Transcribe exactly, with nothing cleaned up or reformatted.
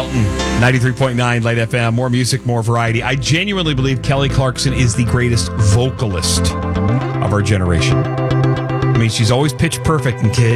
Shelton, ninety-three point nine Light F M. More music, more variety. I genuinely believe Kelly Clarkson is the greatest vocalist of our generation. I mean, she's always pitch perfect and